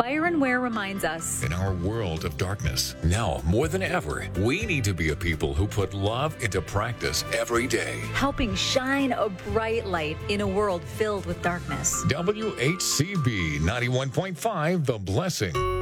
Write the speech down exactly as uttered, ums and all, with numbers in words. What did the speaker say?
Byron Ware reminds us, in our world of darkness, now more than ever, we need to be a people who put love into practice every day. helping shine a bright light in a world filled with darkness. W H C B ninety-one point five, The Blessing.